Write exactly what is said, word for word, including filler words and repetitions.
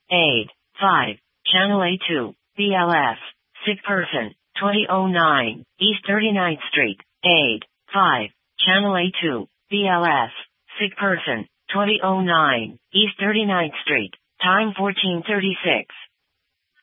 Aid. five. Channel A two, B L S. Sick person, twenty oh nine, East thirty-ninth Street. Aid. five. Channel A two, B L S. Sick person, twenty oh nine, East thirty-ninth Street. Time fourteen thirty-six.